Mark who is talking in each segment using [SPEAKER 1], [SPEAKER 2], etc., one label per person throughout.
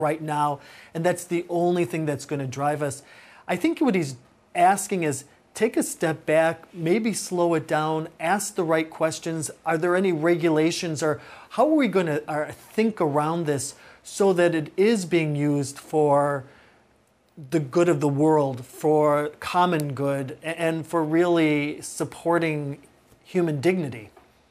[SPEAKER 1] right now, and that's the only thing that's going to drive us. I think what he's asking is take a step back, maybe slow it down, ask the right questions. Are there any regulations, or how are we going to think around this so that it is being used for the good of the world, for common good, and for really supporting human dignity?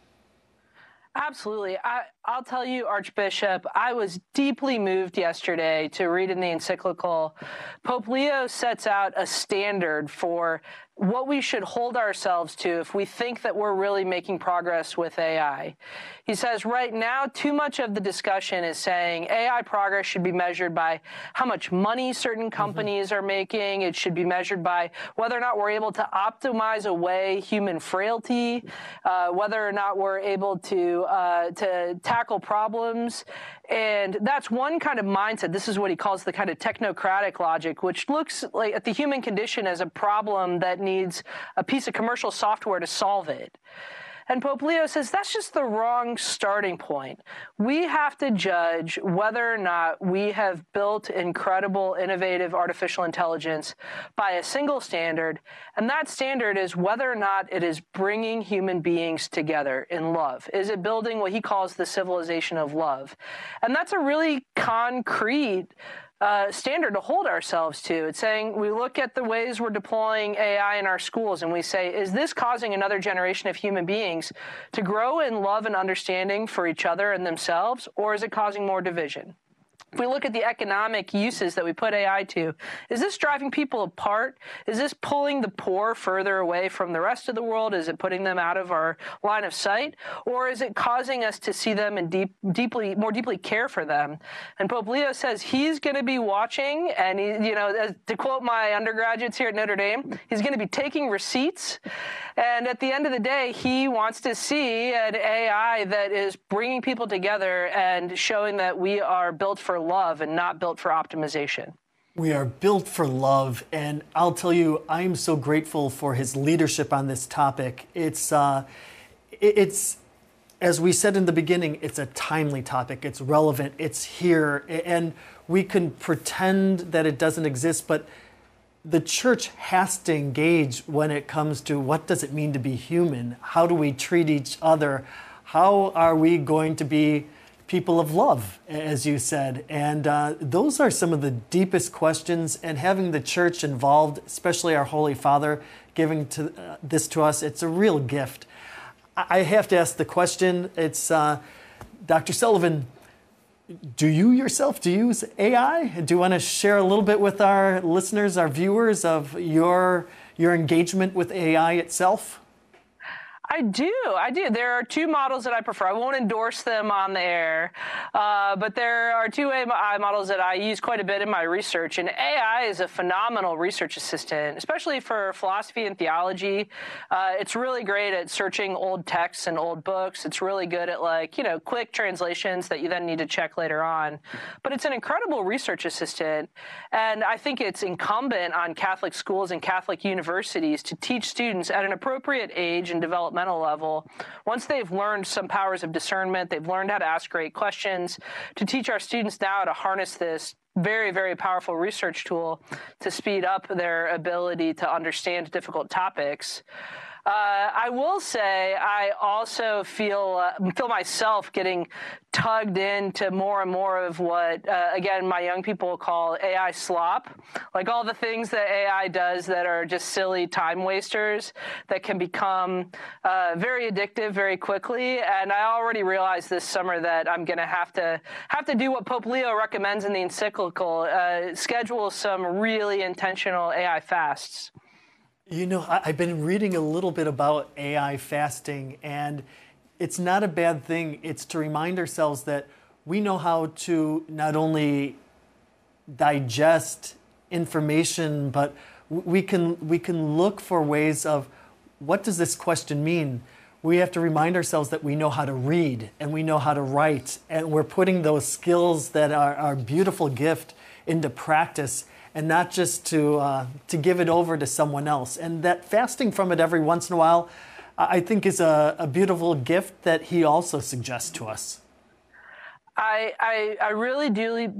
[SPEAKER 2] Absolutely. I'll tell you, Archbishop, I was deeply moved yesterday to read in the encyclical. Pope Leo sets out a standard for what we should hold ourselves to if we think that we're really making progress with AI. He says right now, too much of the discussion is saying AI progress should be measured by how much money certain companies are making. It should be measured by whether or not we're able to optimize away human frailty, whether or not we're able to tackle problems. And that's one kind of mindset. This is what he calls the kind of technocratic logic, which looks like at the human condition as a problem that needs a piece of commercial software to solve it. And Pope Leo says that's just the wrong starting point. We have to judge whether or not we have built incredible, innovative artificial intelligence by a single standard, and that standard is whether or not it is bringing human beings together in love. Is it building what he calls the civilization of love? And that's a really concrete standard to hold ourselves to. It's saying we look at the ways we're deploying AI in our schools and we say, is this causing another generation of human beings to grow in love and understanding for each other and themselves, or is it causing more division? If we look at the economic uses that we put AI to, is this driving people apart? Is this pulling the poor further away from the rest of the world? Is it putting them out of our line of sight? Or is it causing us to see them and more deeply care for them? And Pope Leo says he's going to be watching, and to quote my undergraduates here at Notre Dame, he's going to be taking receipts. And at the end of the day, he wants to see an AI that is bringing people together and showing that we are built for love and not built for optimization.
[SPEAKER 1] We are built for love, and I'll tell you, I'm so grateful for his leadership on this topic. It's as we said in the beginning, it's a timely topic. It's relevant. It's here, and we can pretend that it doesn't exist, but the church has to engage when it comes to what does it mean to be human? How do we treat each other? How are we going to be people of love, as you said? And those are some of the deepest questions, and having the church involved, especially our Holy Father giving this to us, it's a real gift. I have to ask the question, it's Dr. Sullivan, do you yourself use AI? Do you want to share a little bit with our listeners, our viewers, of your engagement with AI itself?
[SPEAKER 2] I do. There are two models that I prefer. I won't endorse them on the air, but there are two AI models that I use quite a bit in my research. And AI is a phenomenal research assistant, especially for philosophy and theology. It's really great at searching old texts and old books. It's really good at quick translations that you then need to check later on. But it's an incredible research assistant. And I think it's incumbent on Catholic schools and Catholic universities to teach students at an appropriate age and developmental level, once they've learned some powers of discernment, they've learned how to ask great questions, to teach our students now to harness this very, very powerful research tool to speed up their ability to understand difficult topics. I will say I also feel myself getting tugged into more and more of what, again, my young people call AI slop, like all the things that AI does that are just silly time wasters that can become very addictive very quickly. And I already realized this summer that I'm going to have to do what Pope Leo recommends in the encyclical, schedule some really intentional AI fasts.
[SPEAKER 1] You know, I've been reading a little bit about AI fasting, and it's not a bad thing. It's to remind ourselves that we know how to not only digest information, but we can look for ways of what does this question mean? We have to remind ourselves that we know how to read and we know how to write, and we're putting those skills that are our beautiful gift into practice, and not just to give it over to someone else. And that fasting from it every once in a while, I think is a beautiful gift that he also suggests to us.
[SPEAKER 2] I really do